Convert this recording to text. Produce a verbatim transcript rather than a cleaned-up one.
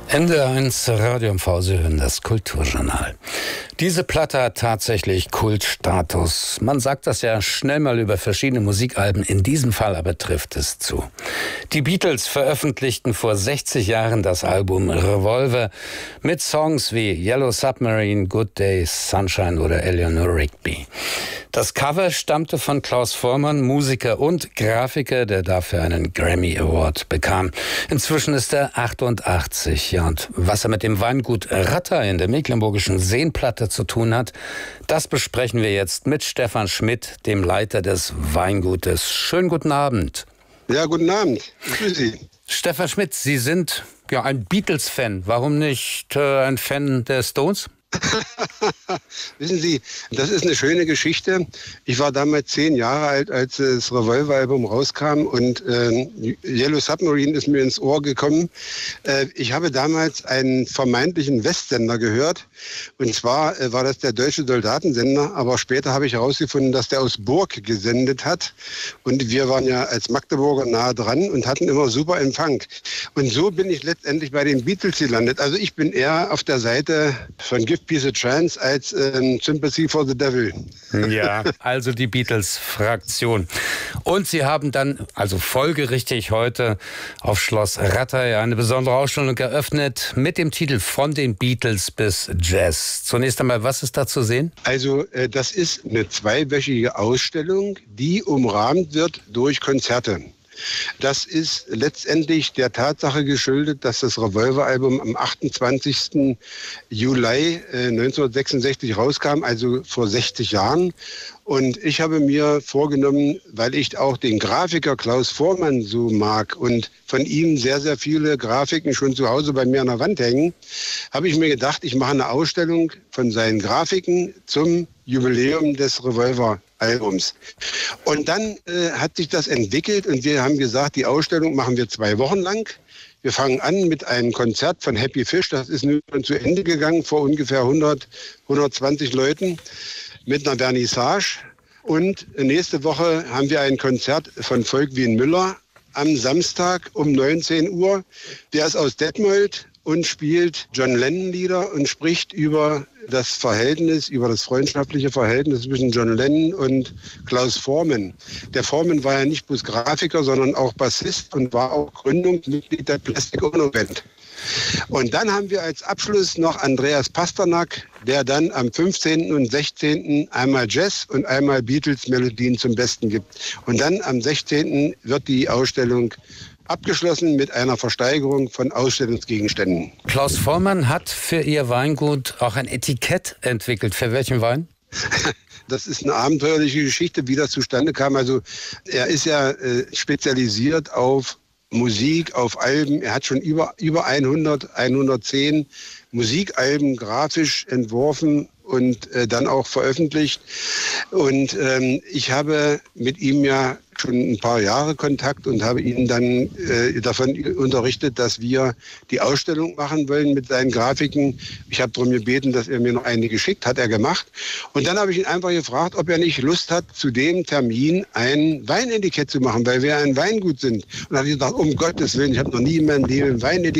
N D R eins Radio M V, Sie hören das Kulturjournal. Diese Platte hat tatsächlich Kultstatus. Man sagt das ja schnell mal über verschiedene Musikalben, in diesem Fall aber trifft es zu. Die Beatles veröffentlichten vor sechzig Jahren das Album Revolver mit Songs wie Yellow Submarine, Good Day, Sunshine oder Eleanor Rigby. Das Cover stammte von Klaus Voormann, Musiker und Grafiker, der dafür einen Grammy Award bekam. Inzwischen ist er achtundachtzig. Ja, und was er mit dem Weingut Ratter in der mecklenburgischen Seenplatte zu tun hat, das besprechen wir jetzt mit Stefan Schmidt, dem Leiter des Weingutes. Schönen guten Abend. Ja, guten Abend. Ich grüße Sie. Stefan Schmidt, Sie sind ja ein Beatles-Fan. Warum nicht äh, ein Fan der Stones? Wissen Sie, das ist eine schöne Geschichte. Ich war damals zehn Jahre alt, als das Revolver-Album rauskam und äh, Yellow Submarine ist mir ins Ohr gekommen. Äh, ich habe damals einen vermeintlichen Westsender gehört und zwar äh, war das der deutsche Soldatensender, aber später habe ich herausgefunden, dass der aus Burg gesendet hat und wir waren ja als Magdeburger nahe dran und hatten immer super Empfang. Und so bin ich letztendlich bei den Beatles gelandet. Also ich bin eher auf der Seite von Give Peace a Chance als ähm, Sympathy for the Devil. Ja, also die Beatles-Fraktion. Und Sie haben dann, also folgerichtig heute auf Schloss Ratter eine besondere Ausstellung eröffnet mit dem Titel Von den Beatles bis Jazz. Zunächst einmal, was ist da zu sehen? Also äh, das ist eine zweiwöchige Ausstellung, die umrahmt wird durch Konzerte. Das ist letztendlich der Tatsache geschuldet, dass das Revolver-Album am achtundzwanzigsten Juli neunzehnhundertsechsundsechzig rauskam, also vor sechzig Jahren. Und ich habe mir vorgenommen, weil ich auch den Grafiker Klaus Voormann so mag und von ihm sehr, sehr viele Grafiken schon zu Hause bei mir an der Wand hängen, habe ich mir gedacht, ich mache eine Ausstellung von seinen Grafiken zum Jubiläum des Revolver-Albums. Und dann äh, hat sich das entwickelt und wir haben gesagt, die Ausstellung machen wir zwei Wochen lang. Wir fangen an mit einem Konzert von Happy Fish, das ist nun zu Ende gegangen vor ungefähr hundert, hundertzwanzig Leuten mit einer Vernissage. Und nächste Woche haben wir ein Konzert von Volkwin Müller am Samstag um neunzehn Uhr. Der ist aus Detmold und spielt John Lennon-Lieder und spricht über das Verhältnis, über das freundschaftliche Verhältnis zwischen John Lennon und Klaus Voormann. Der Voormann war ja nicht bloß Grafiker, sondern auch Bassist und war auch Gründungsmitglied der Plastic Ono Band. Und dann haben wir als Abschluss noch Andreas Pasternak, der dann am fünfzehnten und sechzehnten einmal Jazz und einmal Beatles-Melodien zum Besten gibt. Und dann am sechzehnten wird die Ausstellung abgeschlossen mit einer Versteigerung von Ausstellungsgegenständen. Klaus Voormann hat für Ihr Weingut auch ein Etikett entwickelt. Für welchen Wein? Das ist eine abenteuerliche Geschichte, wie das zustande kam. Also er ist ja äh, spezialisiert auf Musik, auf Alben. Er hat schon über, über hundert, hundertzehn Musikalben grafisch entworfen und äh, dann auch veröffentlicht. Und ähm, ich habe mit ihm ja schon ein paar Jahre Kontakt und habe ihn dann äh, davon unterrichtet, dass wir die Ausstellung machen wollen mit seinen Grafiken. Ich habe darum gebeten, dass er mir noch eine geschickt hat, er gemacht. Und dann habe ich ihn einfach gefragt, ob er nicht Lust hat, zu dem Termin ein Weinetikett zu machen, weil wir ein Weingut sind. Und da habe ich gedacht, um Gottes Willen, ich habe noch nie in meinem Leben ein Weinetikett